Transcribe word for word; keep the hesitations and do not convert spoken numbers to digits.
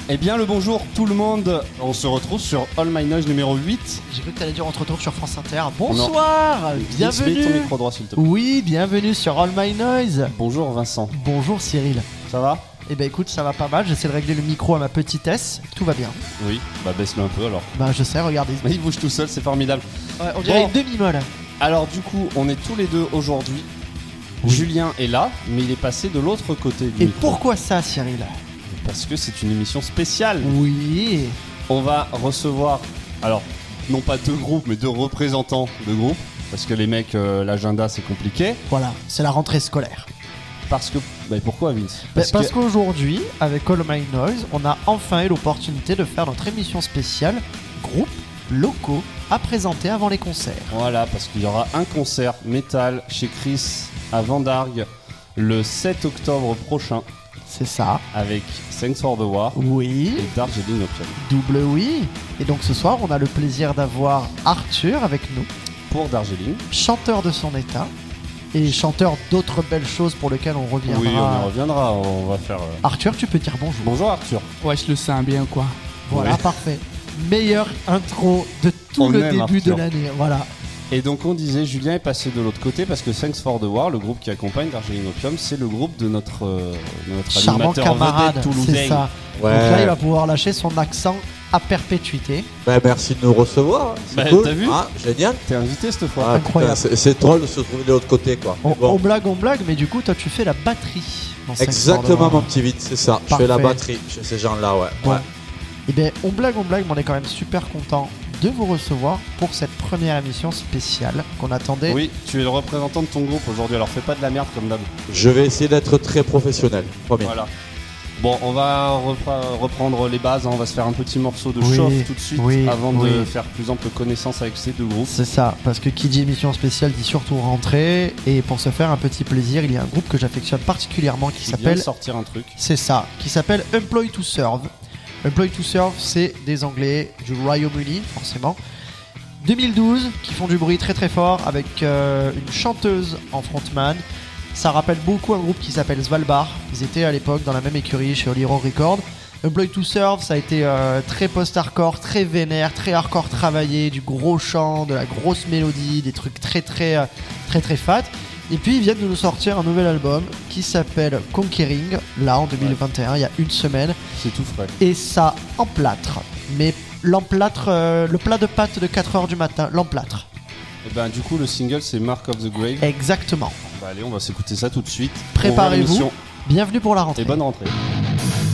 Eh bien le bonjour tout le monde, on se retrouve sur All My Noise numéro huit. J'ai cru que t'allais dire on se retrouve sur France Inter. Bonsoir, non. bienvenue. Mets ton micro droit s'il te plaît. Oui, bienvenue sur All My Noise. Bonjour Vincent. Bonjour Cyril. Ça va? Eh ben écoute, ça va pas mal, j'essaie de régler le micro à ma petitesse, tout va bien. Oui, bah baisse-le un peu alors. Bah je sais, regardez. Mais il bouge tout seul, c'est formidable. Ouais, on dirait Bon. une demi-molle. Alors du coup, on est tous les deux aujourd'hui. Oui. Julien est là, mais il est passé de l'autre côté du Et micro. pourquoi ça Cyril? Parce que c'est une émission spéciale. Oui. On va recevoir, alors, non pas deux groupes, mais deux représentants de groupes. Parce que les mecs, euh, l'agenda c'est compliqué. Voilà, c'est la rentrée scolaire. Parce que... Bah pourquoi Vince? Parce, Parce parce qu'aujourd'hui, avec All My Noise, on a enfin eu l'opportunité de faire notre émission spéciale groupes locaux à présenter avant les concerts. Voilà, parce qu'il y aura un concert métal chez Chris à Vendargues le sept octobre prochain C'est ça. avec Thanks for the War Oui. et Darjeeling Opium. Double oui. Et donc ce soir, on a le plaisir d'avoir Arthur avec nous, Pour Darjeeling. chanteur de son état et chanteur d'autres belles choses pour lesquelles on reviendra. Oui, on y reviendra, on va faire... euh, Arthur, tu peux dire bonjour. Bonjour Arthur. Ouais, je le sens bien quoi. Voilà, Ouais. parfait. Meilleure intro de tout On le aime début Arthur. de l'année. Voilà. Et donc on disait, Julien est passé de l'autre côté parce que Thanks for the War, le groupe qui accompagne Darjeeling Opium, c'est le groupe de notre, euh, notre Charmant animateur camarade, vedette c'est toulousain. ça. Ouais. Donc là, il va pouvoir lâcher son accent à perpétuité. Bah, merci de nous recevoir. hein. C'est Bah, cool. t'as vu Ah, génial. T'es invité cette fois. Ah, Incroyable. putain, c'est, c'est drôle de se trouver de l'autre côté, quoi. On, Mais bon. on blague, on blague, mais du coup, toi, tu fais la batterie. dans Thanks for the Exactement, War. mon petit vite, c'est ça. Je Parfait. fais la batterie chez ces gens-là, ouais. Bon. ouais. Eh bien, on blague, on blague, mais on est quand même super content de vous recevoir pour cette première émission spéciale qu'on attendait. Oui, tu es le représentant de ton groupe aujourd'hui, alors fais pas de la merde comme d'hab. Je vais essayer d'être très professionnel, promis. Voilà. Bon, on va repre- reprendre les bases, hein. On va se faire un petit morceau de Oui, chauffe tout de suite oui, avant de oui. faire plus ample connaissance avec ces deux groupes. C'est ça, parce que qui dit émission spéciale dit surtout rentrée. Et pour se faire un petit plaisir, il y a un groupe que j'affectionne particulièrement qui Qui vient de s'appelle. sortir un truc. C'est ça, qui s'appelle Employ to Serve. Employ to Serve, c'est des Anglais du Royaume-Uni, forcément. deux mille douze, qui font du bruit très très fort avec euh, une chanteuse en frontman. Ça rappelle beaucoup un groupe qui s'appelle Svalbard. Ils étaient à l'époque dans la même écurie chez Holy Roll Records. Employ to Serve, ça a été euh, très post-hardcore, très vénère, très hardcore travaillé, du gros chant, de la grosse mélodie, des trucs très très euh, très très fat. Et puis ils viennent de nous sortir un nouvel album qui s'appelle Conquering, là en deux mille vingt et un, il y a une semaine. C'est tout frais. Et ça emplâtre. Mais l'emplâtre, euh, le plat de pâtes de quatre heures du matin, l'emplâtre. Et ben du coup le single c'est Mark of the Grave. Exactement. Bah allez, on va s'écouver ça tout de suite. Préparez-vous. Ouvrir l'émission. Bienvenue pour la rentrée. Et bonne rentrée.